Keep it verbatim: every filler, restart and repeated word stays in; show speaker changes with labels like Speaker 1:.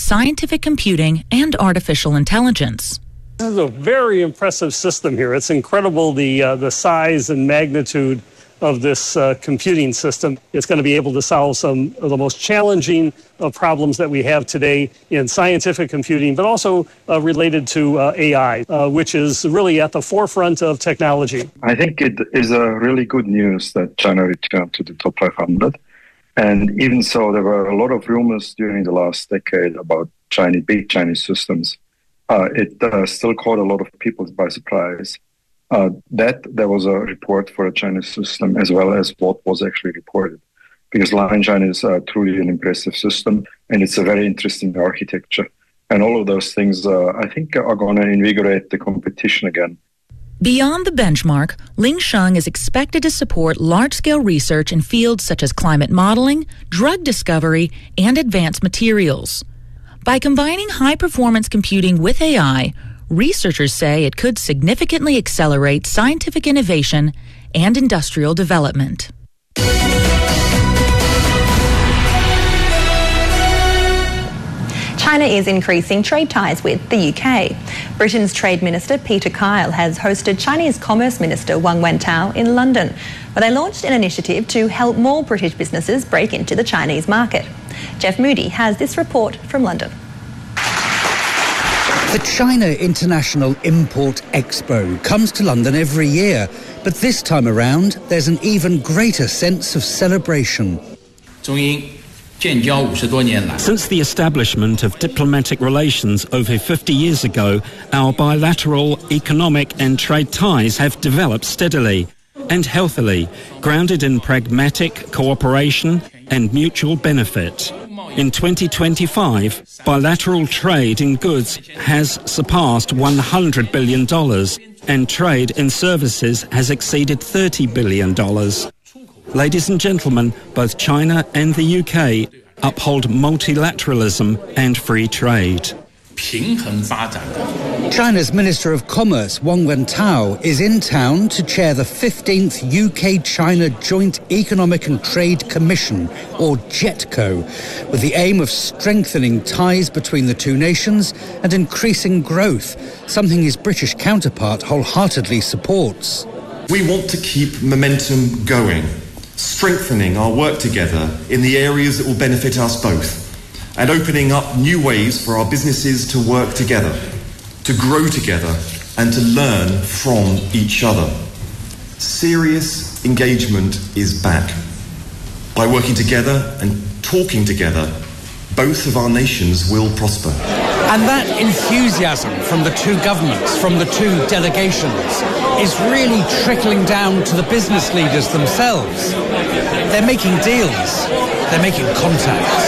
Speaker 1: scientific computing and artificial intelligence.
Speaker 2: This is a very impressive system here. It's incredible the uh, the size and magnitude of this uh, computing system. It's going to be able to solve some of the most challenging uh, problems that we have today in scientific computing, but also uh, related to uh, A I, uh, which is really at the forefront of technology.
Speaker 3: I think it is a really good news that China returned to the top five hundred. And even so, there were a lot of rumors during the last decade about Chinese, big Chinese systems. Uh, it uh, still caught a lot of people by surprise. Uh, that there was a report for a Chinese system as well as what was actually reported. Because Lianshine is uh, truly an impressive system, and it's a very interesting architecture. And all of those things, uh, I think, are going to invigorate the competition again.
Speaker 1: Beyond the benchmark, Lingsheng is expected to support large-scale research in fields such as climate modeling, drug discovery, and advanced materials. By combining high-performance computing with A I, researchers say it could significantly accelerate scientific innovation and industrial development.
Speaker 4: China is increasing trade ties with the U K. Britain's Trade Minister Peter Kyle has hosted Chinese Commerce Minister Wang Wentao in London, where they launched an initiative to help more British businesses break into the Chinese market. Jeff Moody has this report from London.
Speaker 5: The China International Import Expo comes to London every year, but this time around there's an even greater sense of celebration.
Speaker 6: Since the establishment of diplomatic relations over fifty years ago, our bilateral economic and trade ties have developed steadily and healthily, grounded in pragmatic cooperation and mutual benefit. In twenty twenty-five, bilateral trade in goods has surpassed one hundred billion dollars and trade in services has exceeded thirty billion dollars. Ladies and gentlemen, both China and the U K uphold multilateralism and free trade.
Speaker 5: China's Minister of Commerce, Wang Wentao, is in town to chair the fifteenth U K-China Joint Economic and Trade Commission, or JETCO, with the aim of strengthening ties between the two nations and increasing growth, something his British counterpart wholeheartedly supports.
Speaker 7: We want to keep momentum going, strengthening our work together in the areas that will benefit us both, and opening up new ways for our businesses to work together, to grow together, and to learn from each other. Serious engagement is back. By working together and talking together, both of our nations will prosper.
Speaker 5: And that enthusiasm from the two governments, from the two delegations, is really trickling down to the business leaders themselves. They're making deals, they're making contacts.